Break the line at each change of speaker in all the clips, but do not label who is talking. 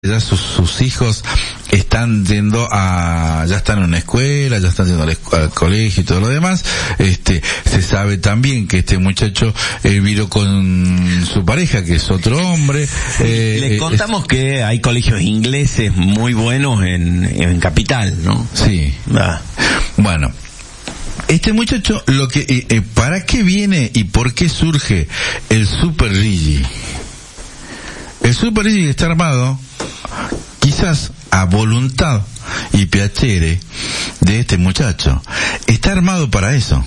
ya sus hijos están yendo ya están en una escuela, ya están yendo al colegio y todo lo demás. Se sabe también que este muchacho viró con su pareja, que es otro hombre.
Les contamos que hay colegios ingleses muy buenos en Capital, ¿no?
Sí. Bueno. Este muchacho, ¿para qué viene y por qué surge el Super Rigi? El Super Rigi está armado, quizás a voluntad y piacere de este muchacho. Está armado para eso.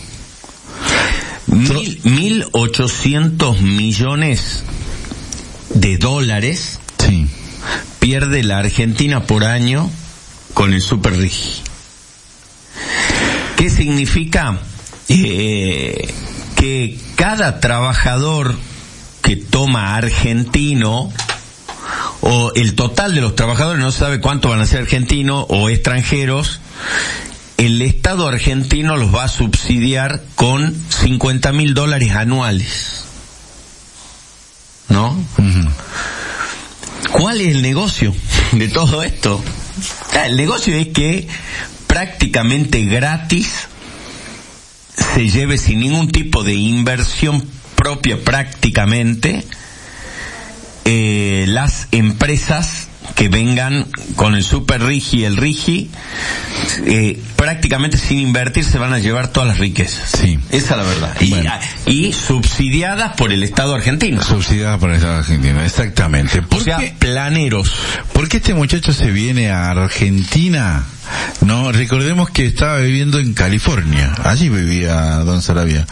1.800 millones de dólares
sí.
pierde la Argentina por año con el Super Rigi. ¿Qué significa? Que cada trabajador que toma argentino, o el total de los trabajadores, no sabe cuántos van a ser argentinos o extranjeros, el Estado argentino los va a subsidiar con $50.000 anuales. ¿No?
Uh-huh.
¿Cuál es el negocio de todo esto? El negocio es que prácticamente gratis se lleve, sin ningún tipo de inversión propia prácticamente, las empresas que vengan con el Super Rigi y el Rigi, prácticamente sin invertir se van a llevar todas las riquezas.
Sí.
Esa es la verdad. Y subsidiadas por el Estado argentino.
Subsidiadas por el Estado argentino, exactamente.
O sea, planeros.
¿Por qué este muchacho se viene a Argentina? No, recordemos que estaba viviendo en California. Allí vivía don Sarabia.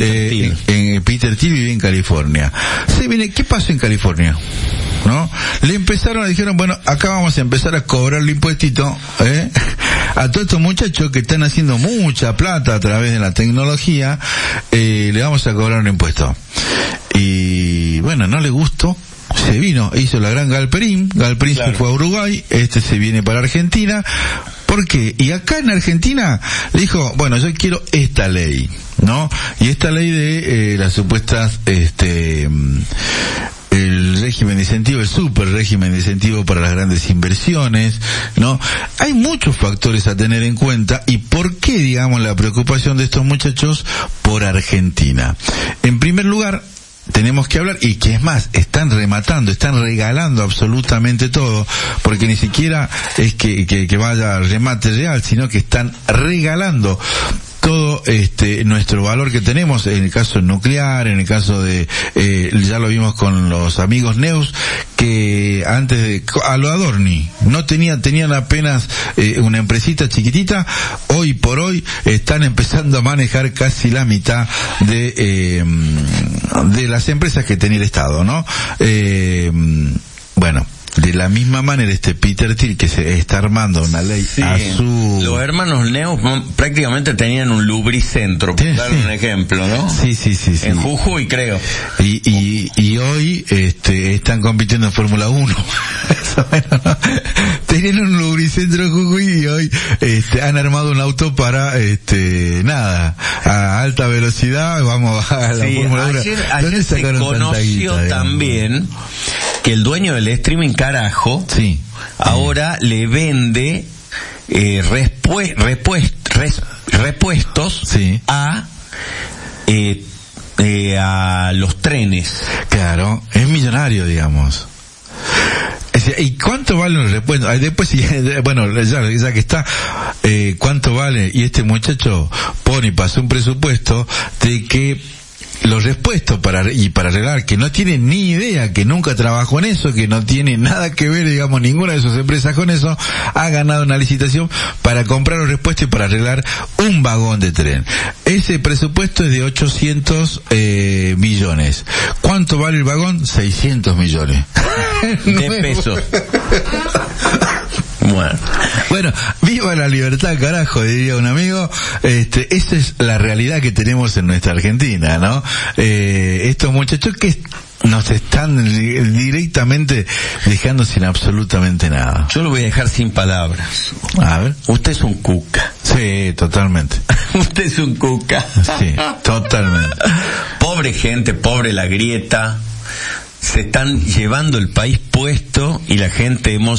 Peter Thiel vivía en California. Se viene, ¿qué pasó en California? ¿No? Le dijeron, bueno, acá vamos a empezar a cobrar el impuestito, a todos estos muchachos que están haciendo mucha plata a través de la tecnología, le vamos a cobrar un impuesto. Y bueno, no le gustó. Se vino, hizo la gran Galperín claro. Se fue a Uruguay, se viene para Argentina. ¿Por qué? Y acá en Argentina le dijo, bueno, yo quiero esta ley, ¿no? Y esta ley de las supuestas, el régimen de incentivo, el super régimen de incentivo para las grandes inversiones, ¿no? Hay muchos factores a tener en cuenta. ¿Y por qué, digamos, la preocupación de estos muchachos por Argentina? En primer lugar, tenemos que hablar, y que es más, están regalando absolutamente todo, porque ni siquiera es que vaya remate real, sino que están regalando todo nuestro valor que tenemos, en el caso nuclear, en el caso de ya lo vimos con los amigos Neus, que antes a lo Adorni no tenían apenas una empresita chiquitita. Hoy por hoy están empezando a manejar casi la mitad de las empresas que tenía el Estado, ¿no? Bueno, de la misma manera Peter Thiel, que se está armando una ley a su... Los
hermanos Neus prácticamente tenían un lubricentro, por dar un ejemplo, ¿no?
Sí.
En Jujuy, creo.
Y hoy están compitiendo en Fórmula 1. Bueno, ¿no? Tenían un lubricentro en Jujuy y hoy han armado un auto para a alta velocidad. Vamos a la Fórmula 1.
Ayer se conoció también que el dueño del streaming carajo ahora le vende repuestos a los trenes.
Claro, es millonario, digamos. ¿Y cuánto vale un repuesto? Después, bueno, ya que está, ¿cuánto vale? Y este muchacho pasó un presupuesto de que los repuestos para arreglar, que no tiene ni idea, que nunca trabajó en eso, que no tiene nada que ver, digamos, ninguna de sus empresas con eso, ha ganado una licitación para comprar los repuestos y para arreglar un vagón de tren. Ese presupuesto es de 800 millones. ¿Cuánto vale el vagón? 600 millones.
De pesos.
Bueno, viva la libertad, carajo, diría un amigo. Esa es la realidad que tenemos en nuestra Argentina, ¿no? Estos muchachos que nos están directamente dejando sin absolutamente nada.
Yo lo voy a dejar sin palabras.
A ver.
Usted es un cuca.
Sí, totalmente.
Usted es un cuca.
Sí, totalmente.
Pobre gente, pobre la grieta. se están llevando el país puesto y la gente hemos